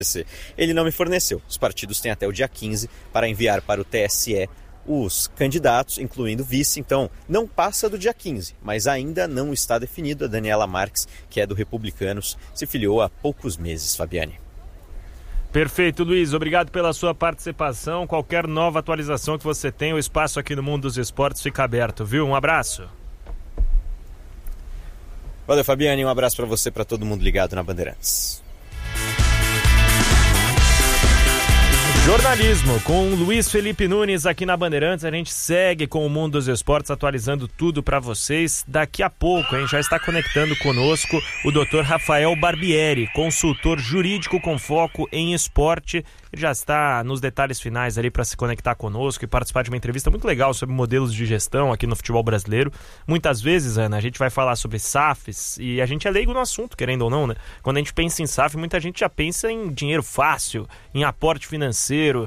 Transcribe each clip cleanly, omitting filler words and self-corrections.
Ele não me forneceu. Os partidos têm até o dia 15 para enviar para o TSE os candidatos, incluindo vice, então não passa do dia 15, mas ainda não está definido. A Daniela Marques, que é do Republicanos, se filiou há poucos meses, Fabiane. Perfeito, Luiz. Obrigado pela sua participação. Qualquer nova atualização que você tenha, o espaço aqui no Mundo dos Esportes fica aberto, viu? Um abraço. Valeu, Fabiane. Um abraço para você, para todo mundo ligado na Bandeirantes. Jornalismo com Luiz Felipe Nunes aqui na Bandeirantes. A gente segue com o Mundo dos Esportes, atualizando tudo para vocês. Daqui a pouco, já está conectando conosco o Dr. Rafael Barbieri, consultor jurídico com foco em esporte. Ele já está nos detalhes finais ali para se conectar conosco e participar de uma entrevista muito legal sobre modelos de gestão aqui no futebol brasileiro. Muitas vezes, Ana, a gente vai falar sobre SAFs e a gente é leigo no assunto, querendo ou não, né? Quando a gente pensa em SAF, muita gente já pensa em dinheiro fácil, em aporte financeiro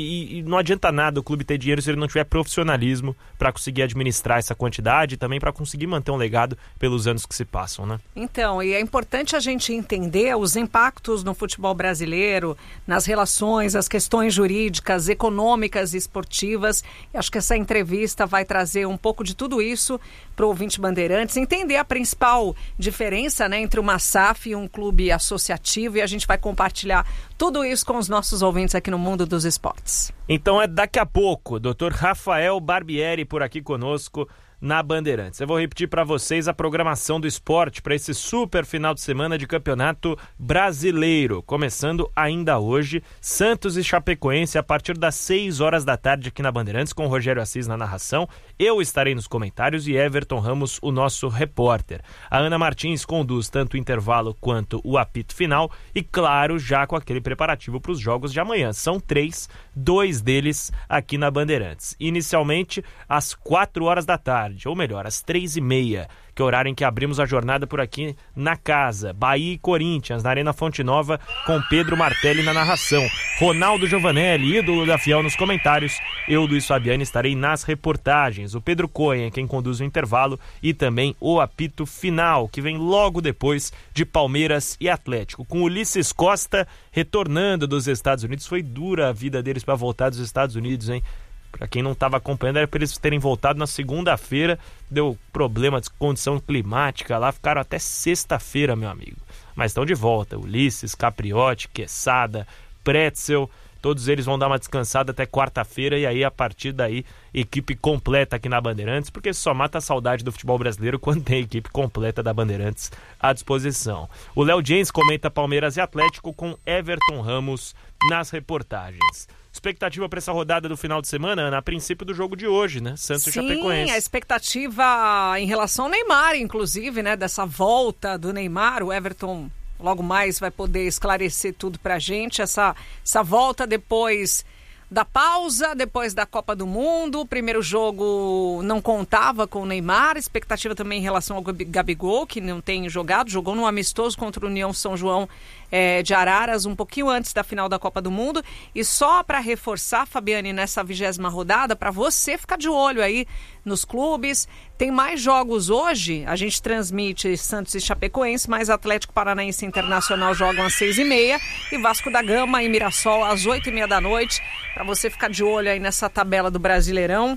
e não adianta nada o clube ter dinheiro se ele não tiver profissionalismo para conseguir administrar essa quantidade e também para conseguir manter um legado pelos anos que se passam, né? Então, e é importante a gente entender os impactos no futebol brasileiro, nas relações, as questões jurídicas, econômicas e esportivas. E acho que essa entrevista vai trazer um pouco de tudo isso para o ouvinte Bandeirantes, entender a principal diferença, né, entre uma SAF e um clube associativo, e a gente vai compartilhar tudo isso com os nossos ouvintes aqui no Mundo dos Esportes. Então é daqui a pouco, Dr. Rafael Barbieri por aqui conosco na Bandeirantes. Eu vou repetir para vocês a programação do esporte para esse super final de semana de Campeonato Brasileiro. Começando ainda hoje, Santos e Chapecoense a partir das 6 horas da tarde aqui na Bandeirantes, com o Rogério Assis na narração. Eu estarei nos comentários e Everton Ramos, o nosso repórter. A Ana Martins conduz tanto o intervalo quanto o apito final e, claro, já com aquele preparativo para os jogos de amanhã. São 3, 2 deles aqui na Bandeirantes. Inicialmente, às 4 horas da tarde. Ou melhor, às 3h30, que é o horário em que abrimos a jornada por aqui na casa. Bahia e Corinthians, na Arena Fonte Nova, com Pedro Martelli na narração. Ronaldo Giovanelli, ídolo da Fiel, nos comentários. Eu, Luiz Fabiani, estarei nas reportagens. O Pedro Cohen, quem conduz o intervalo, e também o apito final, que vem logo depois de Palmeiras e Atlético. Com Ulisses Costa retornando dos Estados Unidos. Foi dura a vida deles para voltar dos Estados Unidos, hein? Para quem não estava acompanhando, era para eles terem voltado na segunda-feira. Deu problema de condição climática lá, ficaram até sexta-feira, meu amigo. Mas estão de volta. Ulisses, Capriotti, Quesada, Pretzel, todos eles vão dar uma descansada até quarta-feira. E aí, a partir daí, equipe completa aqui na Bandeirantes, porque só mata a saudade do futebol brasileiro quando tem equipe completa da Bandeirantes à disposição. O Léo James comenta Palmeiras e Atlético com Everton Ramos nas reportagens. Expectativa para essa rodada do final de semana, Ana, a princípio do jogo de hoje, né? Santos e Chapecoense. Sim, a expectativa em relação ao Neymar, inclusive, né? Dessa volta do Neymar. O Everton logo mais vai poder esclarecer tudo pra gente. Essa volta depois da pausa, depois da Copa do Mundo. O primeiro jogo não contava com o Neymar. Expectativa também em relação ao Gabigol, que não tem jogado. Jogou no amistoso contra o União São João de Araras, um pouquinho antes da final da Copa do Mundo. E só para reforçar, Fabiane, nessa 20ª rodada, para você ficar de olho aí nos clubes. Tem mais jogos hoje. A gente transmite Santos e Chapecoense, mas Atlético Paranaense e Internacional jogam às 6h30 e Vasco da Gama e Mirassol às 8h30 da noite. Para você ficar de olho aí nessa tabela do Brasileirão.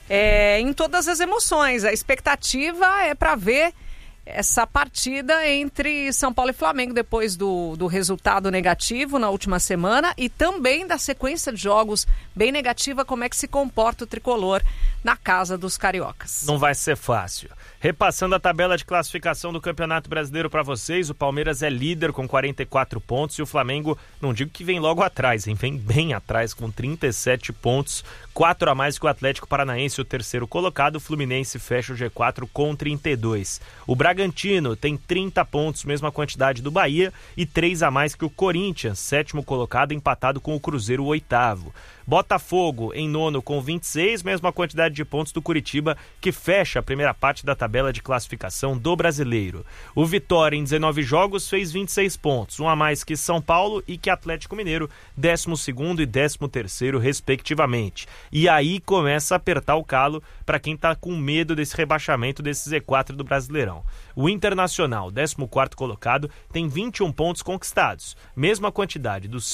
Em todas as emoções. A expectativa é para ver essa partida entre São Paulo e Flamengo depois do resultado negativo na última semana e também da sequência de jogos bem negativa, como é que se comporta o tricolor na casa dos cariocas. Não vai ser fácil. Repassando a tabela de classificação do Campeonato Brasileiro para vocês, o Palmeiras é líder com 44 pontos e o Flamengo, não digo que vem logo atrás, hein? Vem bem atrás com 37 pontos, 4 a mais que o Atlético Paranaense, o terceiro colocado. O Fluminense fecha o G4 com 32. O Bragantino tem 30 pontos, mesma quantidade do Bahia, e 3 a mais que o Corinthians, sétimo colocado, empatado com o Cruzeiro, o oitavo. Botafogo em nono com 26, mesma quantidade quantidade de pontos do Coritiba, que fecha a primeira parte da tabela de classificação do Brasileiro. O Vitória, em 19 jogos, fez 26 pontos, um a mais que São Paulo e que Atlético Mineiro, 12º e 13º, respectivamente. E aí começa a apertar o calo para quem está com medo desse rebaixamento desse Z4 do Brasileirão. O Internacional, 14º colocado, tem 21 pontos conquistados, mesma quantidade dos